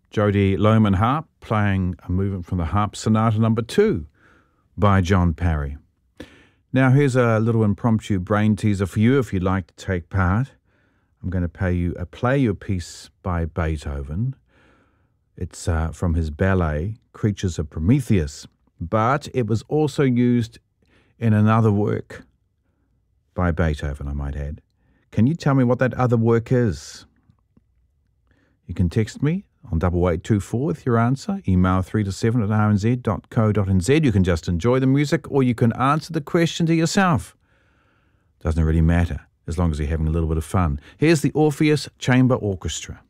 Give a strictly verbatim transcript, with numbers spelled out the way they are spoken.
Jody Lohman harp, playing a movement from the Harp Sonata number two by John Parry. Now here's a little impromptu brain teaser for you if you'd like to take part. I'm going to play you a play you a piece by Beethoven. It's uh, from his ballet, Creatures of Prometheus, but it was also used in another work by Beethoven, I might add. Can you tell me what that other work is? You can text me on double eight two four with your answer. Email three to seven at r n z dot co dot n z. You can just enjoy the music or you can answer the question to yourself. Doesn't really matter as long as you're having a little bit of fun. Here's the Orpheus Chamber Orchestra.